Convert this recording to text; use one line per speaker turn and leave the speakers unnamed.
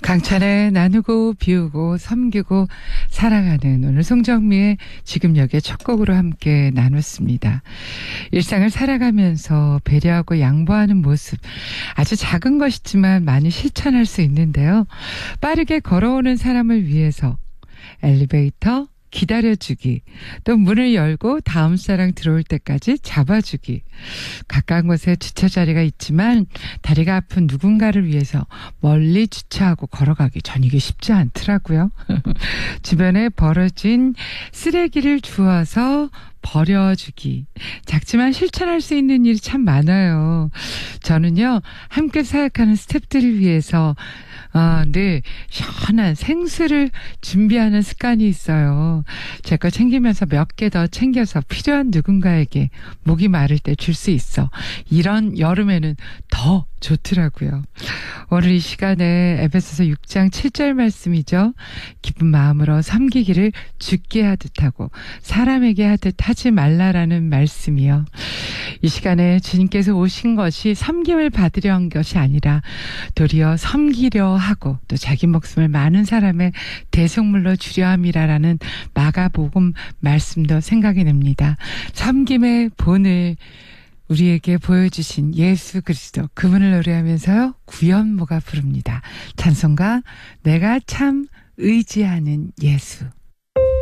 강찬에 나누고 비우고 섬기고 사랑하는 오늘 송정미의 지금역의 첫 곡으로 함께 나눴습니다. 일상을 살아가면서 배려하고 양보하는 모습, 아주 작은 것이지만 많이 실천할 수 있는데요. 빠르게 걸어오는 사람을 위해서 엘리베이터 기다려주기, 또 문을 열고 다음 사람 들어올 때까지 잡아주기, 가까운 곳에 주차 자리가 있지만 다리가 아픈 누군가를 위해서 멀리 주차하고 걸어가기, 전 이게 쉽지 않더라고요. 주변에 벌어진 쓰레기를 주워서 버려주기, 작지만 실천할 수 있는 일이 참 많아요. 저는요, 함께 사역하는 스태프들을 위해서 늘 시원한 생수를 준비하는 습관이 있어요. 제 거 챙기면서 몇 개 더 챙겨서 필요한 누군가에게 목이 마를 때 줄 수 있어. 이런 여름에는 더 좋더라고요. 오늘 이 시간에 에베소서 6장 7절 말씀이죠. 기쁜 마음으로 섬기기를 주께 하듯 하고 사람에게 하듯 하지 말라라는 말씀이요. 이 시간에 주님께서 오신 것이 섬김을 받으려 한 것이 아니라 도리어 섬기려 하고 또 자기 목숨을 많은 사람의 대속물로 주려 함이라라는 마가복음 말씀도 생각이 납니다. 섬김의 본을 우리에게 보여주신 예수 그리스도, 그분을 노래하면서요, 구연모가 부릅니다. 찬송가 내가 참 의지하는 예수.